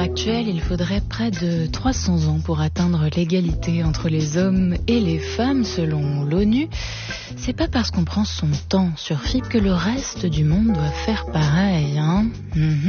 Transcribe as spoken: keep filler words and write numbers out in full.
actuelle, il faudrait près de trois cents ans pour atteindre l'égalité entre les hommes et les femmes, selon l'ONU. C'est pas parce qu'on prend son temps sur F I P que le reste du monde doit faire pareil, hein. Mmh.